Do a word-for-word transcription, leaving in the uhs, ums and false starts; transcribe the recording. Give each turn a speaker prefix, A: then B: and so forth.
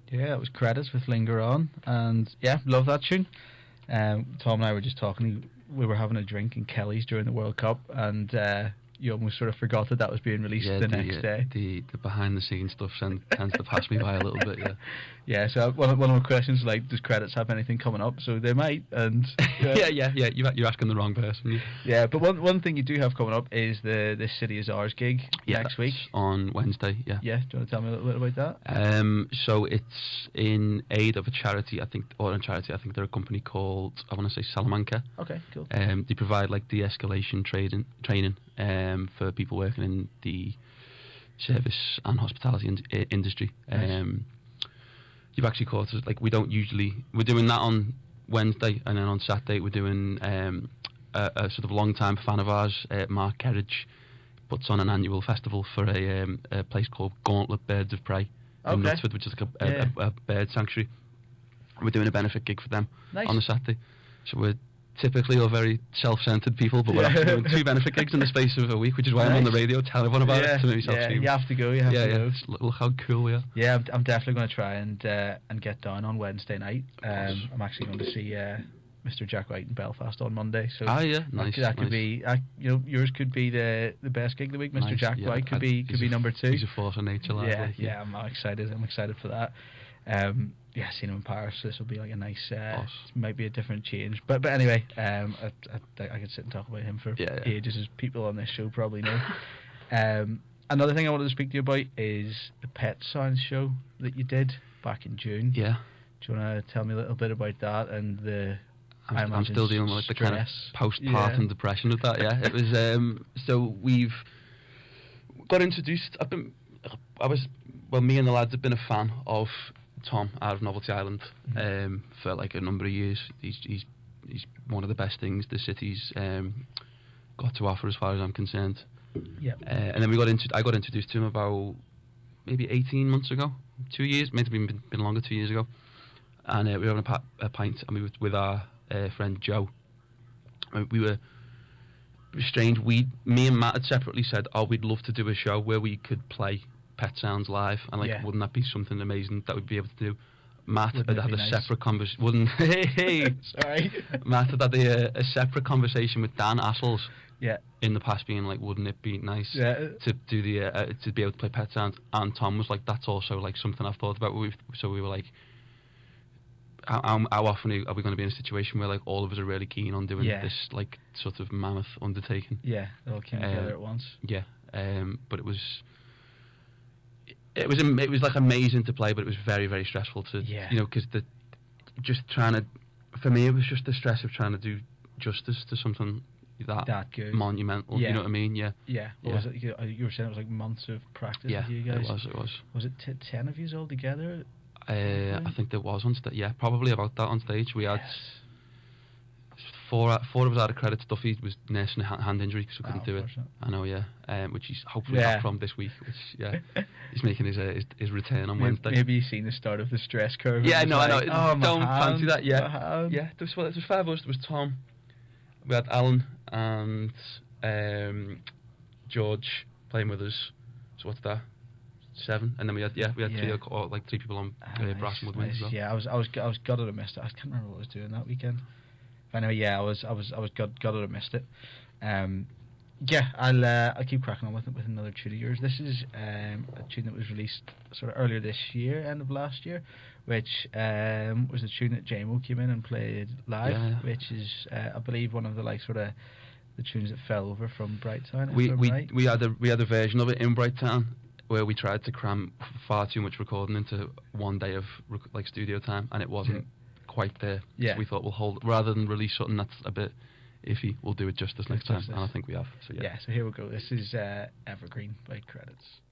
A: Yeah, it was Credits with Linger On, and yeah, love that tune. Um, Tom and I were just talking. We were having a drink in Kelly's during the World Cup, and uh, you almost sort of forgot that that was being released
B: yeah,
A: the,
B: the
A: next
B: uh,
A: day.
B: The the behind the scenes stuff tends to pass me by a little bit. Yeah.
A: Yeah. So one of, one of my questions is like, does Credits have anything coming up? So they might, and
B: yeah, yeah, yeah. yeah you, you're asking the wrong person. Yeah.
A: yeah, but one one thing you do have coming up is the This City Is Ours gig
B: yeah,
A: next week
B: on Wednesday. Yeah.
A: Yeah. Do you want to tell me a little bit about that?
B: Um. So it's in aid of a charity. I think, or a charity. I think they're a company called, I want to say Salamanca.
A: Okay. Cool.
B: Um. They provide like de-escalation trading training. Um. For people working in the service and hospitality in, uh, industry.
A: Nice.
B: Um. You've actually caught us. Like we don't usually. We're doing that on Wednesday, and then on Saturday we're doing um, a, a sort of long-time fan of ours, uh, Mark Kerridge, puts on an annual festival for a, um, a place called Gauntlet Birds of Prey
A: Okay.
B: in Knutsford, which is like a, a,
A: Yeah.
B: a, a bird sanctuary. We're doing a benefit gig for them
A: Nice.
B: on the Saturday. So we're typically all very self-centered people, but we're
A: Yeah.
B: actually doing two benefit gigs in the space of a week, which is why I'm on the
A: Nice.
B: radio telling everyone about
A: yeah.
B: it to make myself
A: yeah.
B: seem.
A: You have to go. You have
B: yeah,
A: to
B: yeah.
A: go.
B: Just look, look how cool we are.
A: Yeah, I'm, I'm definitely going to try and uh, and get down on Wednesday night.
B: course.
A: Um, I'm actually going to see uh, Mister Jack White in Belfast on Monday. So
B: Ah, yeah,
A: that
B: nice.
A: could, that could
B: nice.
A: be, uh, you know, yours could be the the best gig of the week. Mister
B: Nice,
A: Jack
B: yeah,
A: White could
B: I'd-
A: be
B: he's
A: could be
B: a-
A: number two.
B: He's a force of nature, like,
A: yeah,
B: like,
A: yeah, I'm excited. I'm excited for that. Um, yeah, seeing him in Paris. This will be like a nice. Uh,
B: Boss.
A: might be a different change, but but anyway, um, I, I, I could sit and talk about him for
B: Yeah, yeah.
A: ages, as people on this show probably know. um, another thing I wanted to speak to you about is the Pet Sounds show that you did back in June.
B: Yeah.
A: Do you want to tell me a little bit about that and the? I
B: I'm, I'm
A: imagine
B: still dealing with like, the kind of
A: stress.
B: postpartum
A: Yeah.
B: depression of that. Yeah, it was. Um, so we've got introduced. I've been. I was. Well, me and the lads have been a fan of Tom out of Novelty Island
A: Mhm.
B: um, for like a number of years. He's he's he's one of the best things the city's um, got to offer, as far as I'm concerned.
A: Yeah.
B: Uh, and then we got into. I got introduced to him about maybe eighteen months ago, two years, maybe been been longer, two years ago. And uh, we were having a, pa- a pint, and we were with our uh, friend Joe. And we were it was strange. We, me and Matt had separately said, "Oh, we'd love to do a show where we could play Pet Sounds live," and like,
A: Yeah.
B: wouldn't that be something amazing that we'd be able to do? Matt
A: Wouldn't
B: had
A: it
B: had
A: be
B: a
A: nice?
B: separate conversation. Wouldn't hey, hey.
A: Sorry.
B: Matt had had a, a separate conversation with Dan Assels
A: Yeah.
B: in the past, being like, "Wouldn't it be nice
A: Yeah.
B: to do the uh, uh, to be able to play Pet Sounds?" And Tom was like, "That's also like something I've thought about." We've, so we were like, how, how how often are we going to be in a situation where like all of us are really keen on doing
A: Yeah.
B: this like sort of mammoth undertaking?
A: Yeah. They all came together
B: Um,
A: at once.
B: Yeah, um, but it was it was am- it was like amazing to play, but it was very very stressful to
A: Yeah.
B: you know, because the just trying to for me it was just the stress of trying to do justice to something that,
A: That good.
B: monumental.
A: Yeah.
B: You know what I mean? Yeah.
A: Yeah. What
B: Yeah.
A: was it? You, uh, you were saying it was like months of practice
B: Yeah,
A: with you guys.
B: it was. It was.
A: Was it t- ten of you all together?
B: Uh, I think there was on stage. Yeah, probably about that on stage. We had
A: Yes.
B: four four of us had a credit. Duffy was nursing a ha- hand injury, so couldn't
A: Oh,
B: do it.
A: unfortunate.
B: I know, yeah. Um, which he's hopefully
A: Yeah.
B: back from this week. Which yeah, he's making his, uh, his his return on
A: Maybe,
B: Wednesday.
A: maybe you've seen the start of the stress curve.
B: Yeah,
A: and
B: no, I
A: it's
B: know.
A: like, Oh, my
B: Don't fancy
A: hand,
B: that. Yeah,
A: my hand.
B: yeah. There was well, there was five of us. There was Tom. We had Alan and um, George playing with us. So what's that? Seven, and then we had yeah we had three
A: Yeah.
B: or, like three people on
A: Ah,
B: uh,
A: nice,
B: brass and woodwinds
A: nice.
B: as well.
A: Yeah, I was, I was, I was gutted I missed it. I can't remember what I was doing that weekend. But anyway, yeah, I was, I was, I was gut, gutted I missed it. Um, yeah, I'll, uh, I'll keep cracking on with it with another tune of yours. This is um, a tune that was released sort of earlier this year, end of last year, which um, was a tune that J M O came in and played live,
B: Yeah, yeah.
A: which is, uh, I believe, one of the like sort of the tunes that fell over from Brighttown. if
B: We
A: I'm
B: we
A: right.
B: we had a we had a version of it in Brighttown where we tried to cram far too much recording into one day of rec- like studio time, and it wasn't quite there.
A: Yeah.
B: So we thought we'll hold rather than release something that's a bit iffy. We'll do it justice next time,
A: Justice.
B: and I think we have. So yeah.
A: Yeah, so here we go. This is uh, Evergreen by Credits.